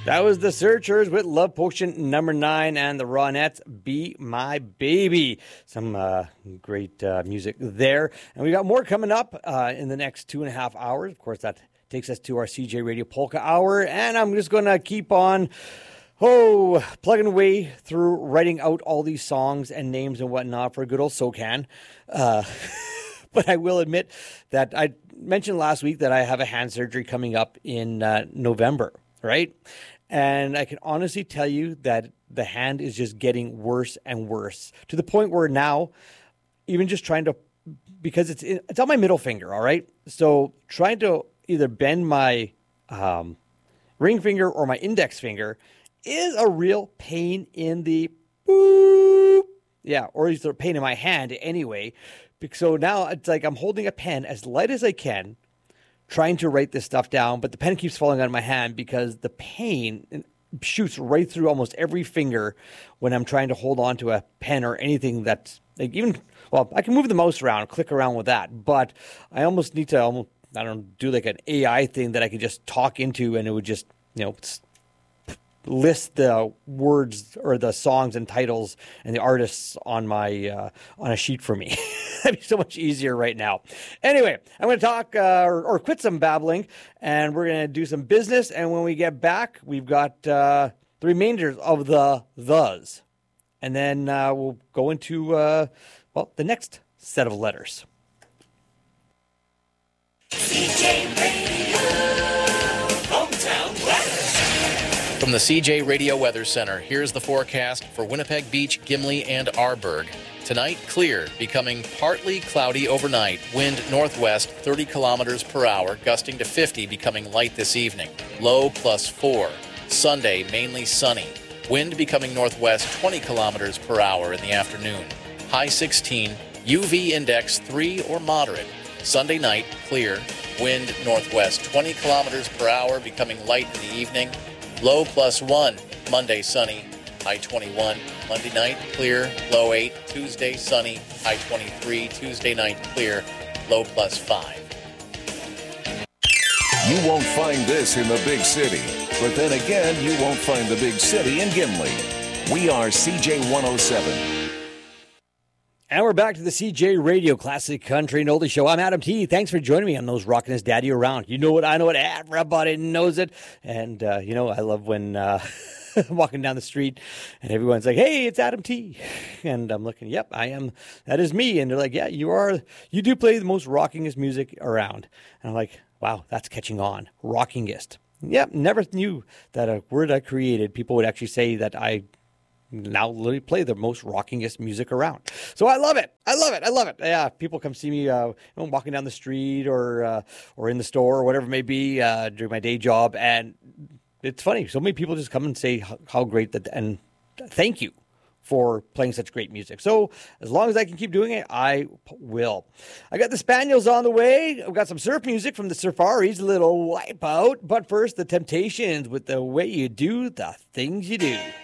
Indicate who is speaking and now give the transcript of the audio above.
Speaker 1: That was the Searchers with Love Potion number 9 and the Ronettes, Be My Baby. Some great music there. And we got more coming up in the next 2.5 hours. Of course, that takes us to our CJ Radio Polka Hour. And I'm just going to keep on plugging away through writing out all these songs and names and whatnot for good old SoCan. But I will admit that I mentioned last week that I have a hand surgery coming up in November, right? And I can honestly tell you that the hand is just getting worse and worse to the point where now, even just trying to, because it's on my middle finger, all right? So trying to either bend my ring finger or my index finger is a real pain in the boop. Yeah, or it's a pain in my hand anyway. So now it's like I'm holding a pen as light as I can, trying to write this stuff down, but the pen keeps falling out of my hand because the pain shoots right through almost every finger when I'm trying to hold on to a pen or anything that's like I can move the mouse around, click around with that, but I almost need to do like an AI thing that I could just talk into and it would just, list the words or the songs and titles and the artists on my on a sheet for me. That'd be so much easier right now. Anyway, I'm going to talk or quit some babbling, and we're going to do some business. And when we get back, we've got the remainders of thes, and then we'll go into the next set of letters.
Speaker 2: CJ Radio, hometown weather.
Speaker 3: From the CJ Radio Weather Center, here's the forecast for Winnipeg Beach, Gimli, and Arborg. Tonight, clear, becoming partly cloudy overnight. Wind northwest 30 kilometers per hour, gusting to 50, becoming light this evening. Low +4. Sunday, mainly sunny. Wind becoming northwest 20 kilometers per hour in the afternoon. High 16, UV index 3 or moderate. Sunday night, clear. Wind northwest 20 kilometers per hour, becoming light in the evening. Low +1. Monday, sunny. High 21. Monday night, clear. Low 8. Tuesday, sunny. High 23. Tuesday night, clear. Low +5.
Speaker 4: You won't find this in the big city. But then again, you won't find the big city in Gimli. We are CJ 107.
Speaker 1: And we're back to the CJ Radio Classic Country and Oldie Show. I'm Adam T. Thanks for joining me on those Rockin' His Daddy Around. You know what? I know it. Everybody knows it. And, I love when I'm walking down the street and everyone's like, hey, it's Adam T. And I'm looking, yep, I am. That is me. And they're like, yeah, you are. You do play the most rockingest music around. And I'm like, wow, that's catching on. Rockingest. Yep, never knew that a word I created, people would actually say that I now literally play the most rockingest music around. So I love it. I love it. I love it. Yeah, people come see me walking down the street or in the store or whatever it may be during my day job. And it's funny. So many people just come and say how great that, and thank you for playing such great music. So as long as I can keep doing it, I will. I got the Spaniels on the way. I've got some surf music from the Surfaris, a little Wipeout. But first, the Temptations with The Way You Do the Things You Do.